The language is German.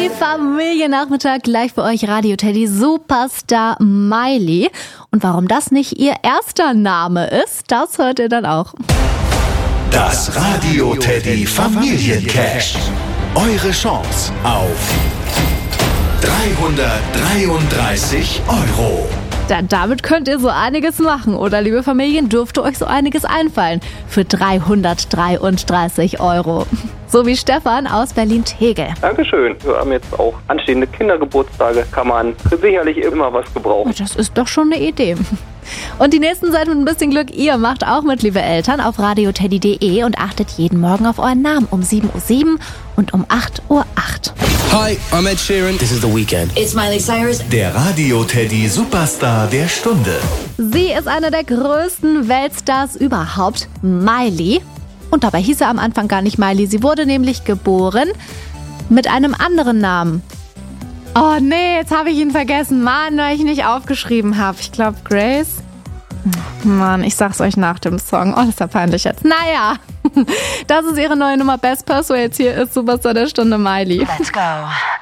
Teddy Familiennachmittag, gleich für euch Radio Teddy Superstar Miley. Und warum das nicht ihr erster Name ist, das hört ihr dann auch. Das Radio Teddy Familiencash. Eure Chance auf 333 €. Damit könnt ihr so einiges machen, oder liebe Familien, dürfte euch so einiges einfallen für 333 €. So wie Stefan aus Berlin-Tegel. Dankeschön. Wir haben jetzt auch anstehende Kindergeburtstage, kann man sicherlich immer was gebrauchen. Das ist doch schon eine Idee. Und die nächsten Zeit mit ein bisschen Glück, ihr macht auch mit, liebe Eltern, auf radioteddy.de und achtet jeden Morgen auf euren Namen um 7:07 Uhr und um 8:08 Uhr. Hi, I'm Ed Sheeran. This is The Weeknd. It's Miley Cyrus. Der Radio Teddy Superstar der Stunde. Sie ist einer der größten Weltstars überhaupt, Miley. Und dabei hieß er am Anfang gar nicht Miley. Sie wurde nämlich geboren mit einem anderen Namen. Oh nee, jetzt habe ich ihn vergessen. Mann, weil ich nicht aufgeschrieben habe. Ich glaube Grace. Mann, ich sag's euch nach dem Song. Oh, das ist ja peinlich jetzt. Naja, das ist ihre neue Nummer Best Persuades. Hier ist Superstar der Stunde Miley. Let's go.